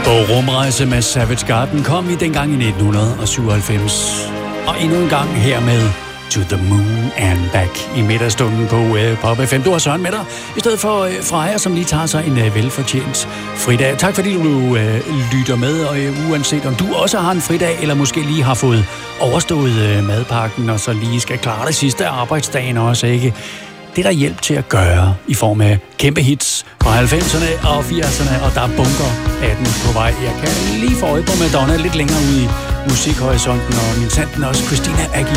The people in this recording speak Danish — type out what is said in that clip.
På rumrejse med Savage Garden kom vi dengang i 1997. Og endnu en gang her med To the Moon and Back i middagsstunden på Pop FM. Du har Søren med dig, i stedet for Freja, som lige tager sig en velfortjent fridag. Tak fordi du lytter med, og uanset om du også har en fridag, eller måske lige har fået overstået madpakken, og så lige skal klare det sidste arbejdsdagen også, ikke? Det er der hjælp til at gøre i form af kæmpe hits fra 90'erne og 80'erne, og der er bunker af den på vej. Jeg kan lige få øje på Madonna lidt længere ude i musikhorisonten, og min tanden også Christina Aguilera.